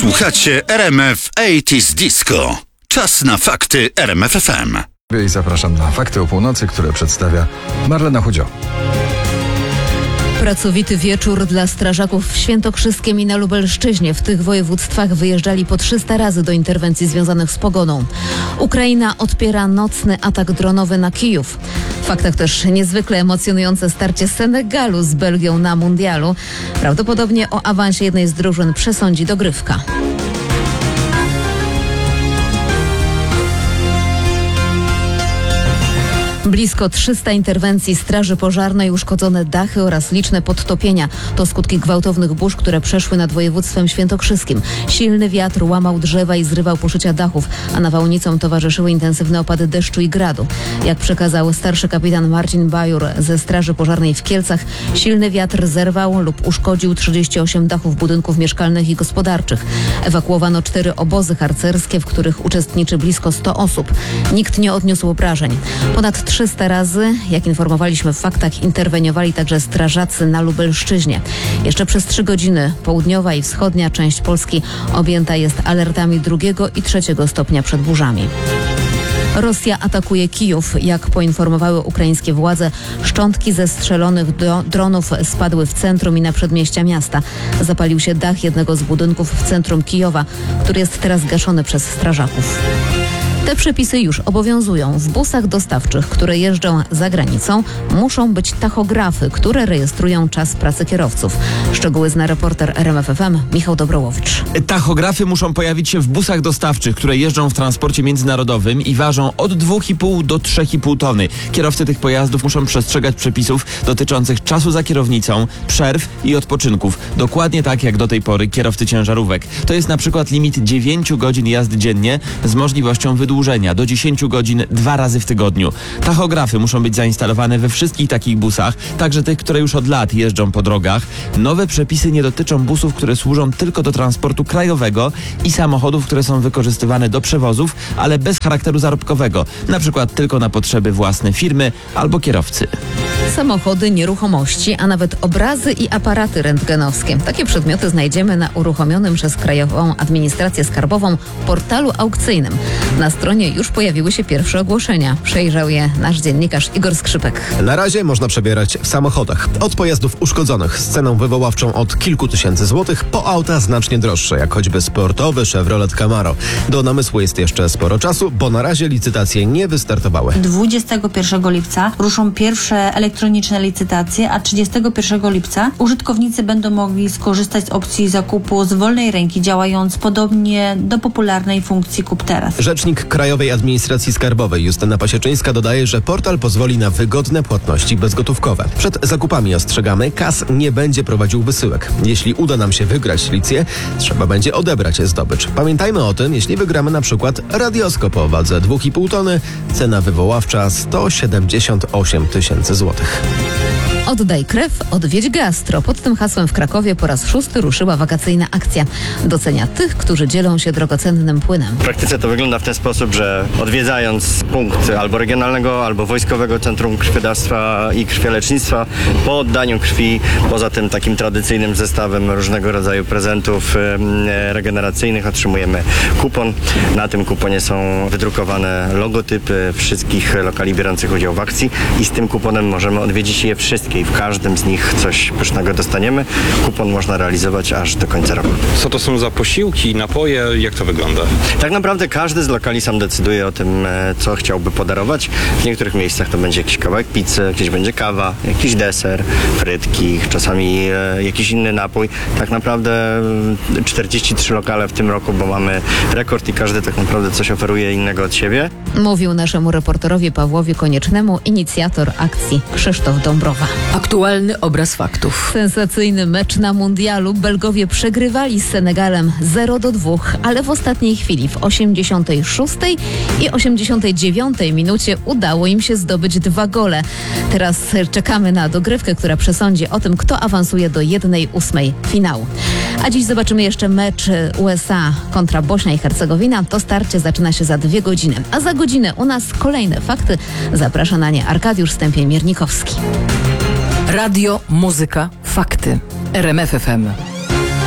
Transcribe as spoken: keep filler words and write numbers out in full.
Słuchacie R M F osiemdziesiąt Disco. Czas na fakty R M F F M. I zapraszam na fakty o północy, które przedstawia Marlena Chudzio. Pracowity wieczór dla strażaków w Świętokrzyskiem i na Lubelszczyźnie. W tych województwach wyjeżdżali po trzysta razy do interwencji związanych z pogodą. Ukraina odpiera nocny atak dronowy na Kijów. W faktach też niezwykle emocjonujące starcie Senegalu z Belgią na mundialu. Prawdopodobnie o awansie jednej z drużyn przesądzi dogrywka. Blisko trzysta interwencji straży pożarnej, uszkodzone dachy oraz liczne podtopienia. To skutki gwałtownych burz, które przeszły nad województwem świętokrzyskim. Silny wiatr łamał drzewa i zrywał poszycia dachów, a nawałnicom towarzyszyły intensywne opady deszczu i gradu. Jak przekazał starszy kapitan Marcin Bajur ze Straży Pożarnej w Kielcach, silny wiatr zerwał lub uszkodził trzydzieści osiem dachów budynków mieszkalnych i gospodarczych. Ewakuowano cztery obozy harcerskie, w których uczestniczy blisko sto osób. Nikt nie odniósł obrażeń. Ponad trzysta razy, jak informowaliśmy w faktach, interweniowali także strażacy na Lubelszczyźnie. Jeszcze przez trzy godziny południowa i wschodnia część Polski objęta jest alertami drugiego i trzeciego stopnia przed burzami. Rosja atakuje Kijów. Jak poinformowały ukraińskie władze, szczątki ze strzelonych do dronów spadły w centrum i na przedmieścia miasta. Zapalił się dach jednego z budynków w centrum Kijowa, który jest teraz gaszony przez strażaków. Te przepisy już obowiązują. W busach dostawczych, które jeżdżą za granicą, muszą być tachografy, które rejestrują czas pracy kierowców. Szczegóły zna reporter R M F F M Michał Dobrołowicz. Tachografy muszą pojawić się w busach dostawczych, które jeżdżą w transporcie międzynarodowym i ważą od dwa i pół do trzy i pół tony. Kierowcy tych pojazdów muszą przestrzegać przepisów dotyczących czasu za kierownicą, przerw i odpoczynków. Dokładnie tak jak do tej pory kierowcy ciężarówek. To jest na przykład limit dziewięć godzin jazdy dziennie z możliwością wydłużenia do dziesięć godzin dwa razy w tygodniu. Tachografy muszą być zainstalowane we wszystkich takich busach, także tych, które już od lat jeżdżą po drogach. Nowe przepisy nie dotyczą busów, które służą tylko do transportu krajowego i samochodów, które są wykorzystywane do przewozów, ale bez charakteru zarobkowego, na przykład tylko na potrzeby własne firmy albo kierowcy. Samochody, nieruchomości, a nawet obrazy i aparaty rentgenowskie. Takie przedmioty znajdziemy na uruchomionym przez Krajową Administrację Skarbową portalu aukcyjnym. Na stronie już pojawiły się pierwsze ogłoszenia. Przejrzał je nasz dziennikarz Igor Skrzypek. Na razie można przebierać w samochodach. Od pojazdów uszkodzonych z ceną wywoławczą od kilku tysięcy złotych po auta znacznie droższe, jak choćby sportowy Chevrolet Camaro. Do namysłu jest jeszcze sporo czasu, bo na razie licytacje nie wystartowały. dwudziestego pierwszego lipca ruszą pierwsze elektroniczne licytacje, a trzydziestego pierwszego lipca użytkownicy będą mogli skorzystać z opcji zakupu z wolnej ręki, działając podobnie do popularnej funkcji Kup Teraz. Rzecznik Krajowej Administracji Skarbowej Justyna Pasieczyńska dodaje, że portal pozwoli na wygodne płatności bezgotówkowe. Przed zakupami ostrzegamy, K A S nie będzie prowadził wysyłek. Jeśli uda nam się wygrać licję, trzeba będzie odebrać zdobycz. Pamiętajmy o tym, jeśli wygramy na przykład radioskop o wadze dwa i pół tony, cena wywoławcza sto siedemdziesiąt osiem tysięcy złotych. Oddaj krew, odwiedź gastro. Pod tym hasłem w Krakowie po raz szósty ruszyła wakacyjna akcja. Docenia tych, którzy dzielą się drogocennym płynem. W praktyce to wygląda w ten sposób, że odwiedzając punkt albo regionalnego, albo wojskowego centrum krwiodawstwa i krwiolecznictwa, po oddaniu krwi, poza tym takim tradycyjnym zestawem różnego rodzaju prezentów e, regeneracyjnych, otrzymujemy kupon. Na tym kuponie są wydrukowane logotypy wszystkich lokali biorących udział w akcji i z tym kuponem możemy odwiedzić je wszystkie i w każdym z nich coś pysznego dostaniemy. Kupon można realizować aż do końca roku. Co to są za posiłki, napoje? Jak to wygląda? Tak naprawdę każdy z lokali sam decyduje o tym, co chciałby podarować. W niektórych miejscach to będzie jakiś kawałek pizzy, gdzieś będzie kawa, jakiś deser, frytki, czasami e, jakiś inny napój. Tak naprawdę czterdzieści trzy lokale w tym roku, bo mamy rekord i każdy tak naprawdę coś oferuje innego od siebie. Mówił naszemu reporterowi Pawłowi Koniecznemu inicjator akcji Krzysztof Dąbrowa. Aktualny obraz faktów. Sensacyjny mecz na mundialu. Belgowie przegrywali z Senegalem zero do dwóch, ale w ostatniej chwili w osiemdziesiątej szóstej i osiemdziesiątej dziewiątej minucie udało im się zdobyć dwa gole. Teraz czekamy na dogrywkę, która przesądzi o tym, kto awansuje do jednej ósmej finału. A dziś zobaczymy jeszcze mecz U S A kontra Bośnia i Hercegowina. To starcie zaczyna się za dwie godziny. A za godzinę u nas kolejne fakty. Zaprasza na nie Arkadiusz Stępień-Miernikowski. Radio, muzyka, fakty. R M F F M.